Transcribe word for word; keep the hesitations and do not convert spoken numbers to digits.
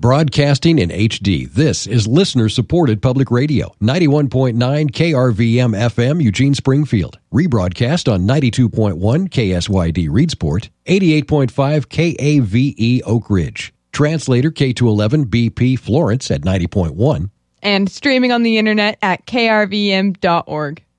Broadcasting in H D, this is listener-supported public radio, ninety-one point nine K R V M F M, Eugene, Springfield. Rebroadcast on ninety-two point one K S Y D, Reedsport, eighty-eight point five K A V E, Oak Ridge. Translator K two eleven B P, Florence at ninety point one. And streaming on the internet at K R V M dot org.